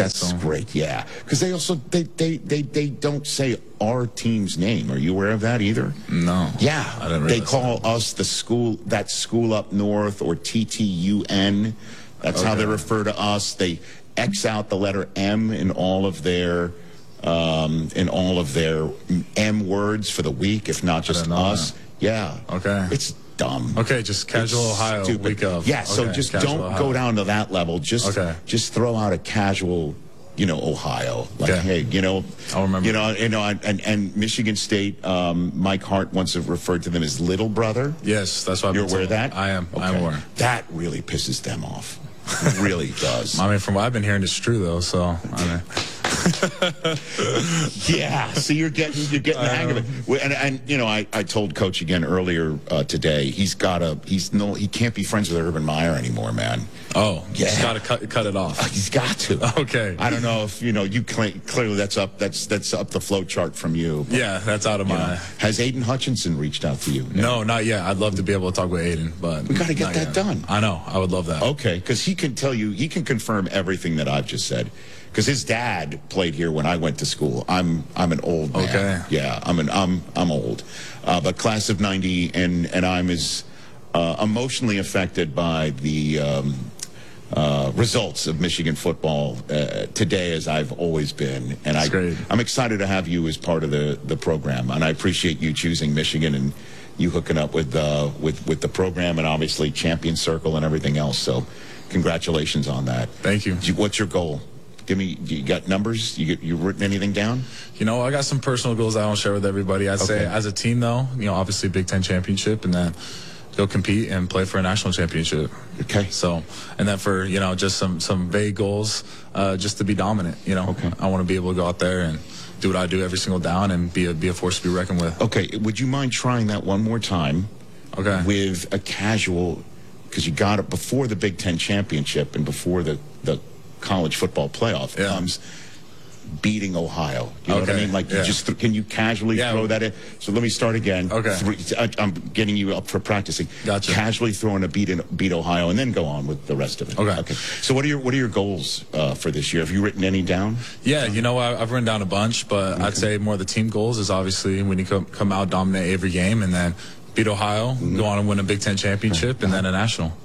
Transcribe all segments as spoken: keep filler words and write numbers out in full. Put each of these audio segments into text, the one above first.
That's so. great, yeah. Because they also, they, they, they, they don't say our team's name. Are you aware of that either? No. Yeah. I didn't they realize call that. us the school, that school up north, or T T U N. That's Okay. how they refer to us. They X out the letter M in all of their um, in all of their M words for the week, if not just us. That. Yeah. Okay. It's dumb. Okay, just casual It's Ohio stupid. week of. Yeah, so okay, just casual don't Ohio. go down to that level. Just Okay. just throw out a casual, you know, Ohio. Like, Okay. hey, you know, I'll remember. You know, you know, and and Michigan State. Um, Mike Hart once referred to them as little brother. Yes, that's why I'm You're aware of that? I am. Okay. I'm aware. That really pisses them off. It really does. I mean, from what I've been hearing, it's true though. So I mean. Yeah, see, you're getting you're getting the hang of it, Well, and and you know, I, I told Coach again earlier uh, today. He's got to he's no he can't be friends with Urban Meyer anymore, man. Oh, Yeah. he's got to cut cut it off. He's got to. Okay. I don't know if you know you cl- clearly that's up that's that's up the flow chart from you. But, Yeah, that's out of you my. know, has Aiden Hutchinson reached out to you? No, not yet. I'd love to be able to talk with Aiden, but We gotta get not that yet. done. I know. I would love that. Okay, because he can tell you, he can confirm everything that I've just said. Because his dad played here when I went to school. I'm I'm an old man. Okay. Yeah, I'm an I'm I'm old, uh, but class of ninety, and and I'm as uh, emotionally affected by the um, uh, results of Michigan football uh, today as I've always been. And That's I great. I'm excited to have you as part of the the program, and I appreciate you choosing Michigan and you hooking up with uh, with with the program and obviously Champion Circle and everything else. So, congratulations on that. Thank you. What's your goal? Give me, you got numbers? You you written anything down? You know, I got some personal goals I don't share with everybody. I'd say Okay. as a team, though, you know, obviously Big Ten championship, and then go compete and play for a national championship. Okay. So, and then for, you know, just some, some vague goals, uh, just to be dominant, you know. Okay. I want to be able to go out there and do what I do every single down and be a, be a force to be reckoned with. Okay, would you mind trying that one more time? Okay. With a casual, because you got it before the Big Ten championship and before the, the college football playoff Yeah. comes beating Ohio. You know what I Okay, mean? Like, you yeah. just th- can you casually Yeah. throw that in? So let me start again. Okay. Three, I, I'm getting you up for practicing. Gotcha. Casually throwing a beat in, beat Ohio, and then go on with the rest of it. Okay. Okay. So what are your what are your goals uh, for this year? Have you written any down? Yeah, you know, I, I've written down a bunch, but I'd say more the team goals is obviously when you come, come out, dominate every game, and then beat Ohio, Mm-hmm. go on and win a Big Ten championship, and then a national.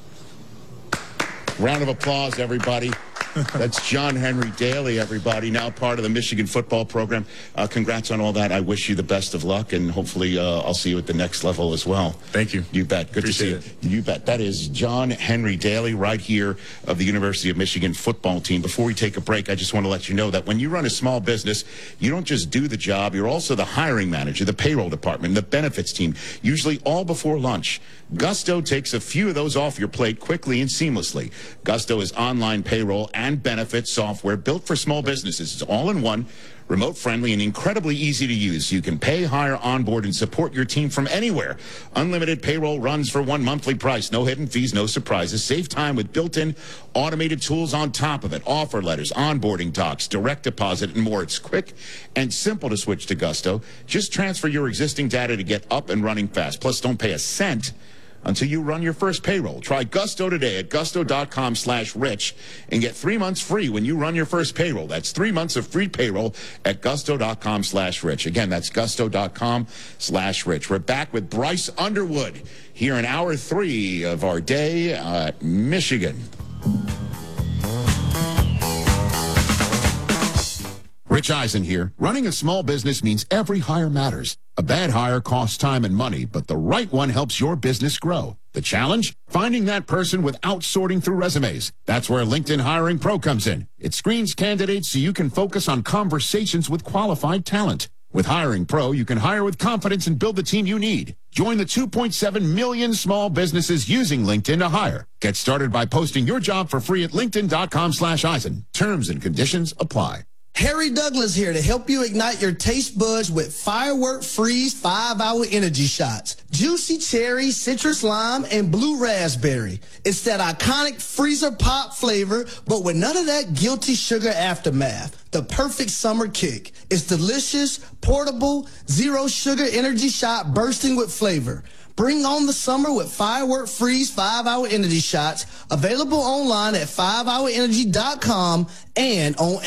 Round of applause, everybody. That's John Henry Daly, everybody, now part of the Michigan football program. Uh, congrats on all that. I wish you the best of luck, and hopefully uh, I'll see you at the next level as well. Thank you. You bet. Good Appreciate to see you. You bet. That is John Henry Daly right here of the University of Michigan football team. Before we take a break, I just want to let you know that when you run a small business, you don't just do the job, you're also the hiring manager, the payroll department, the benefits team, usually all before lunch. Gusto takes a few of those off your plate quickly and seamlessly. Gusto is online payroll and benefits software built for small businesses. It's all in one, remote friendly, and incredibly easy to use. You can pay, hire, onboard, and support your team from anywhere. Unlimited payroll runs for one monthly price. No hidden fees, no surprises. Save time with built-in automated tools on top of it. Offer letters, onboarding docs, direct deposit, and more. It's quick and simple to switch to Gusto. Just transfer your existing data to get up and running fast. Plus, don't pay a cent until you run your first payroll. Try Gusto today at gusto.com slash rich and get three months free when you run your first payroll. That's three months of free payroll at gusto.com slash rich. Again, that's gusto.com slash rich. We're back with Bryce Underwood here in hour three of our day at Michigan. Rich Eisen here. Running a small business means every hire matters. A bad hire costs time and money, but the right one helps your business grow. The challenge? Finding that person without sorting through resumes. That's where LinkedIn Hiring Pro comes in. It screens candidates so you can focus on conversations with qualified talent. With Hiring Pro, you can hire with confidence and build the team you need. Join the two point seven million small businesses using LinkedIn to hire. Get started by posting your job for free at linkedin.com slash Eisen. Terms and conditions apply. Harry Douglas here to help you ignite your taste buds with Firework Freeze five hour energy shots. Juicy cherry, citrus lime, and blue raspberry. It's that iconic freezer pop flavor, but with none of that guilty sugar aftermath. The perfect summer kick. It's delicious, portable, zero sugar energy shot bursting with flavor. Bring on the summer with Firework Freeze five hour energy shots. Available online at five hour energy dot com and on